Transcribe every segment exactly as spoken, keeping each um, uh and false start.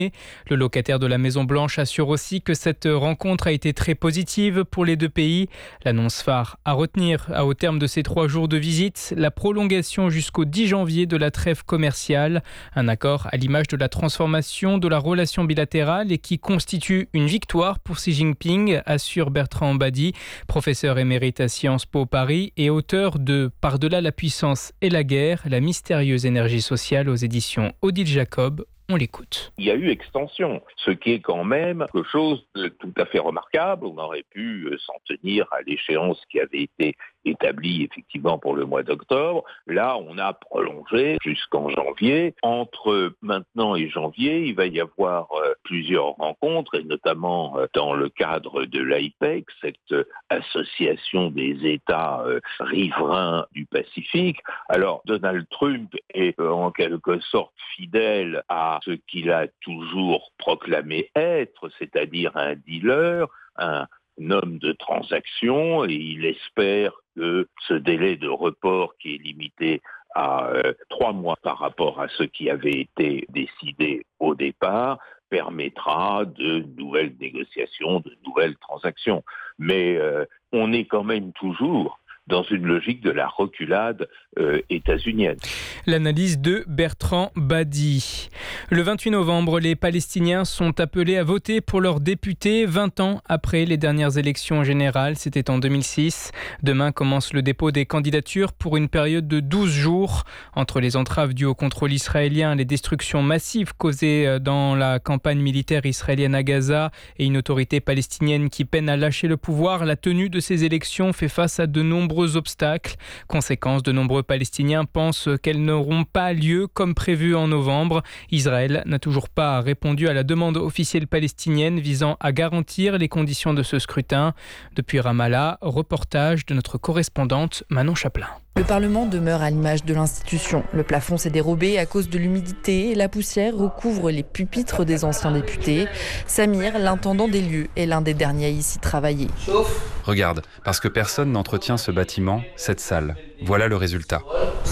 Le locataire de la Maison-Blanche assure aussi que cette rencontre a été très positive pour les deux pays. L'annonce phare à retenir au terme de ces trois jours de visite, la prolongation jusqu'au dix janvier de la trêve commerciale. Un accord à l'image de la transformation de la relation bilatérale et qui constitue une victoire pour Xi Jinping, assure Bertrand Badi, professeur émérite à Sciences Po Paris et auteur de Par-delà la puissance et la guerre, la mystérieuse énergie sociale aux éditions Odile Jacob. On l'écoute. Il y a eu extension, ce qui est quand même quelque chose de tout à fait remarquable. On aurait pu s'en tenir à l'échéance qui avait été établie effectivement pour le mois d'octobre. Là, on a prolongé jusqu'en janvier. Entre maintenant et janvier, il va y avoir plusieurs rencontres, et notamment dans le cadre de l'AIPEC, cette association des États riverains du Pacifique. Alors, Donald Trump est en quelque sorte fidèle à ce qu'il a toujours proclamé être, c'est-à-dire un dealer, un homme de transaction, et il espère que ce délai de report qui est limité à euh, trois mois par rapport à ce qui avait été décidé au départ permettra de nouvelles négociations, de nouvelles transactions. Mais euh, on est quand même toujours dans une logique de la reculade euh, états-unienne. L'analyse de Bertrand Badi. Le vingt-huit novembre, les Palestiniens sont appelés à voter pour leurs députés vingt ans après les dernières élections générales. C'était en deux mille six. Demain commence le dépôt des candidatures pour une période de douze jours. Entre les entraves dues au contrôle israélien, les destructions massives causées dans la campagne militaire israélienne à Gaza et une autorité palestinienne qui peine à lâcher le pouvoir, la tenue de ces élections fait face à de nombreux obstacles. Conséquence, de nombreux Palestiniens pensent qu'elles n'auront pas lieu comme prévu en novembre. Israël n'a toujours pas répondu à la demande officielle palestinienne visant à garantir les conditions de ce scrutin. Depuis Ramallah, reportage de notre correspondante Manon Chaplin. Le Parlement demeure à l'image de l'institution. Le plafond s'est dérobé à cause de l'humidité et la poussière recouvre les pupitres des anciens députés. Samir, l'intendant des lieux, est l'un des derniers à ici travailler. Regarde, parce que personne n'entretient ce bâtiment, cette salle. Voilà le résultat.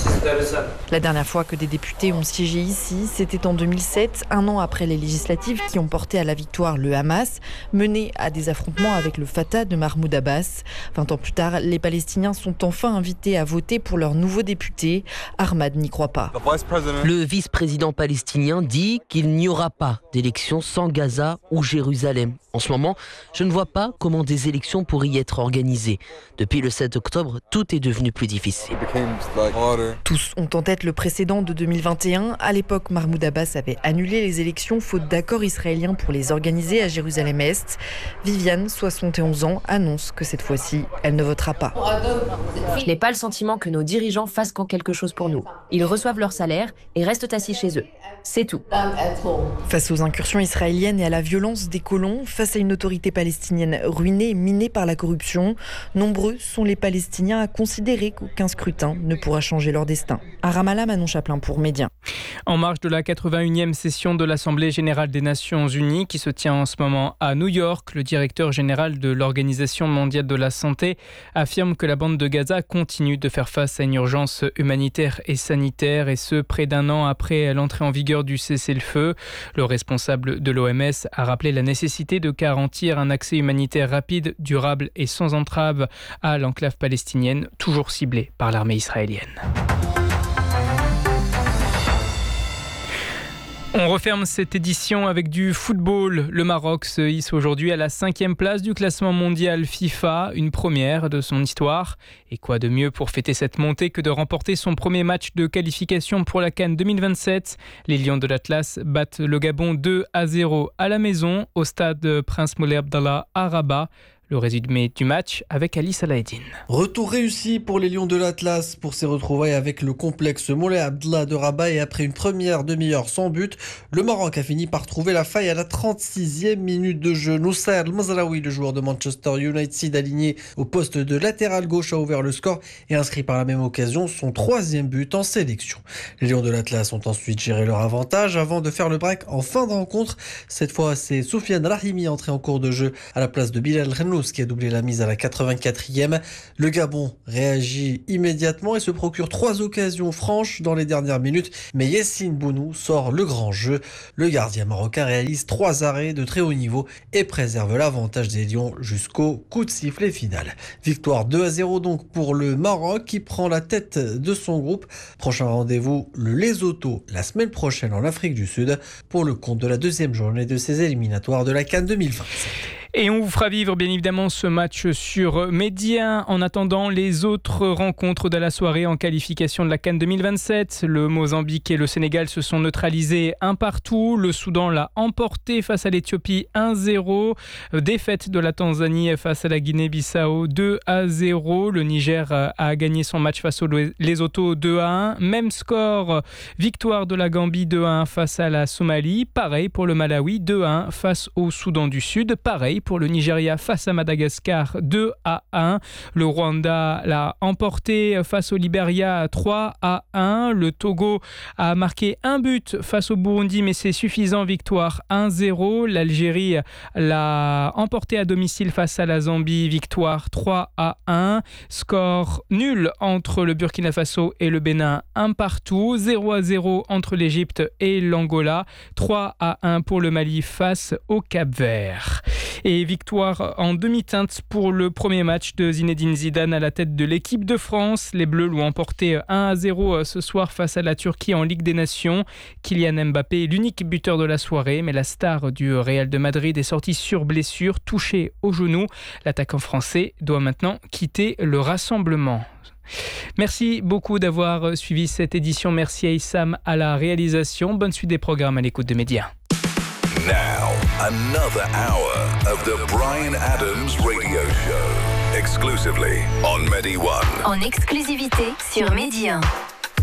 La dernière fois que des députés ont siégé ici, c'était en deux mille sept, un an après les législatives qui ont porté à la victoire le Hamas, mené à des affrontements avec le Fatah de Mahmoud Abbas. Vingt ans plus tard, les Palestiniens sont enfin invités à voter pour leur nouveau député. Ahmad n'y croit pas. Le vice-président palestinien dit qu'il n'y aura pas d'élections sans Gaza ou Jérusalem. En ce moment, je ne vois pas comment des élections pourraient y être organisées. Depuis le sept octobre, tout est devenu plus difficile. Tous ont en tête le précédent de deux mille vingt et un. À l'époque, Mahmoud Abbas avait annulé les élections faute d'accord israélien pour les organiser à Jérusalem-Est. Viviane, soixante et onze ans, annonce que cette fois-ci, elle ne votera pas. Je n'ai pas le sentiment que nos dirigeants fassent quelque chose pour nous. Ils reçoivent leur salaire et restent assis chez eux. C'est tout. Face aux incursions israéliennes et à la violence des colons, face à une autorité palestinienne ruinée et minée par la corruption, nombreux sont les Palestiniens à considérer qu'aucun scrutin ne pourra changer leur destin. À Ramallah, Manon Chaplin pour Média. En marge de la quatre-vingt-unième session de l'Assemblée générale des Nations unies qui se tient en ce moment à New York, le directeur général de l'Organisation mondiale de la santé affirme que la bande de Gaza continue de faire face à une urgence humanitaire et sanitaire, et ce près d'un an après l'entrée en vigueur du cessez-le-feu. Le responsable de l'O M S a rappelé la nécessité de garantir un accès humanitaire rapide, durable et sans entrave à l'enclave palestinienne, toujours ciblée par l'armée israélienne. On referme cette édition avec du football. Le Maroc se hisse aujourd'hui à la cinquième place du classement mondial FIFA, une première de son histoire. Et quoi de mieux pour fêter cette montée que de remporter son premier match de qualification pour la CAN deux mille vingt-sept. Les Lions de l'Atlas battent le Gabon deux à zéro à la maison au stade Prince Moulay Abdallah à Rabat. Le résumé du match avec Ali Salaheddine. Retour réussi pour les Lions de l'Atlas pour ses retrouvailles avec le complexe Moulay Abdallah de Rabat, et après une première demi-heure sans but, le Maroc a fini par trouver la faille à la trente-sixième minute de jeu. Noussair El Mazraoui, le joueur de Manchester United aligné au poste de latéral gauche, a ouvert le score et inscrit par la même occasion son troisième but en sélection. Les Lions de l'Atlas ont ensuite géré leur avantage avant de faire le break en fin de rencontre. Cette fois, c'est Soufiane Rahimi entré en cours de jeu à la place de Bilal Rennou Younous qui a doublé la mise à la quatre-vingt-quatrième. Le Gabon réagit immédiatement et se procure trois occasions franches dans les dernières minutes. Mais Yassine Bounou sort le grand jeu. Le gardien marocain réalise trois arrêts de très haut niveau et préserve l'avantage des Lions jusqu'au coup de sifflet final. Victoire deux à zéro donc pour le Maroc qui prend la tête de son groupe. Prochain rendez-vous le Lesotho la semaine prochaine en Afrique du Sud pour le compte de la deuxième journée de ces éliminatoires de la CAN deux mille vingt-sept. Et on vous fera vivre bien évidemment ce match sur Média. En attendant les autres rencontres de la soirée en qualification de la CAN deux mille vingt-sept, le Mozambique et le Sénégal se sont neutralisés un partout. Le Soudan l'a emporté face à l'Éthiopie un zéro. Défaite de la Tanzanie face à la Guinée-Bissau deux à zéro. Le Niger a gagné son match face au Lesotho deux à un. Même score, victoire de la Gambie deux à un face à la Somalie. Pareil pour le Malawi deux à un face au Soudan du Sud. Pareil pour le Nigeria face à Madagascar deux à un. Le Rwanda l'a emporté face au Libéria trois à un. Le Togo a marqué un but face au Burundi, mais c'est suffisant, victoire un zéro. L'Algérie l'a emporté à domicile face à la Zambie, victoire trois à un. Score nul entre le Burkina Faso et le Bénin, un partout. zéro à zéro entre l'Égypte et l'Angola. trois à un pour le Mali face au Cap-Vert. Et victoire en demi-teinte pour le premier match de Zinedine Zidane à la tête de l'équipe de France. Les Bleus l'ont emporté un à zéro ce soir face à la Turquie en Ligue des Nations. Kylian Mbappé est l'unique buteur de la soirée, mais la star du Real de Madrid est sortie sur blessure, touchée au genou. L'attaquant français doit maintenant quitter le rassemblement. Merci beaucoup d'avoir suivi cette édition. Merci à Issam à la réalisation. Bonne suite des programmes à l'écoute de Média. Now, another hour of the Bryan Adams Radio Show, exclusively on Medi One. En exclusivité sur Medi un.